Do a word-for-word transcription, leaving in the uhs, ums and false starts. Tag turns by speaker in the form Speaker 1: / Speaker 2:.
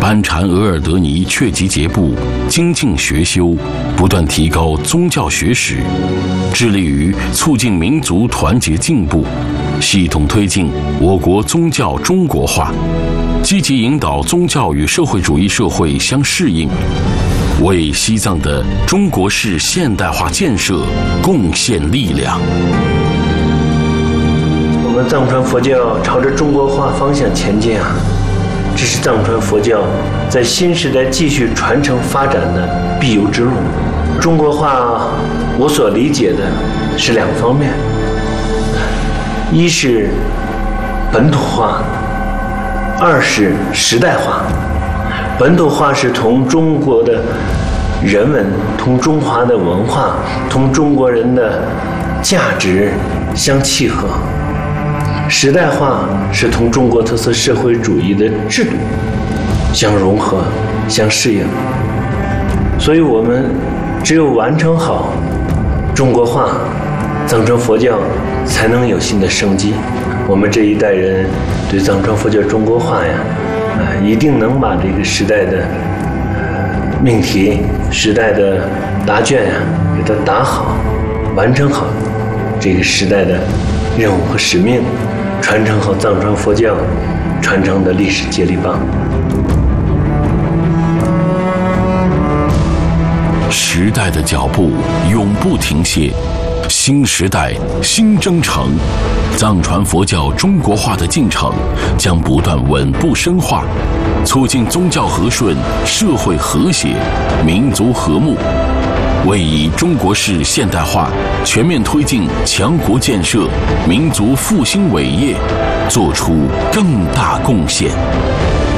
Speaker 1: 班禅额尔德尼确集节部精进学修，不断提高宗教学识，致力于促进民族团结进步，系统推进我国宗教中国化，积极引导宗教与社会主义社会相适应，为西藏的中国式现代化建设贡献力量。
Speaker 2: 我们藏传佛教朝着中国化方向前进啊，这是藏传佛教在新时代继续传承发展的必由之路。中国化，我所理解的是两方面，一是本土化，二是时代化。本土化是同中国的人文、同中华的文化、同中国人的价值相契合；时代化是同中国特色社会主义的制度相融合、相适应。所以我们只有完成好中国化，藏传佛教才能有新的生机。我们这一代人对藏传佛教中国化呀，呃，一定能把这个时代的呃命题、时代的答卷呀，给它答好，完成好这个时代的任务和使命，传承好藏传佛教传承的历史接力棒。
Speaker 1: 时代的脚步永不停歇，新时代新征程，藏传佛教中国化的进程将不断稳步深化，促进宗教和顺、社会和谐、民族和睦，为以中国式现代化全面推进强国建设、民族复兴伟业做出更大贡献。